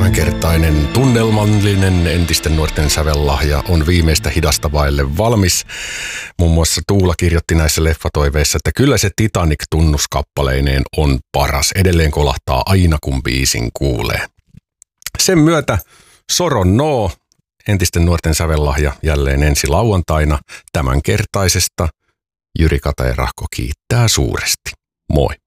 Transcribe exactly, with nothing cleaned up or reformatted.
tämänkertainen tunnelmallinen entisten nuorten sävellahja on viimeistä hidasta vaille valmis. Muun muassa Tuula kirjoitti näissä leffatoiveissa, että kyllä se Titanic tunnuskappaleineen on paras. Edelleen kolahtaa aina kun biisin kuulee. Sen myötä Soron Noo, entisten nuorten sävellahja jälleen ensi lauantaina. Tämänkertaisesta Jyri Kataja Rahko kiittää suuresti. Moi.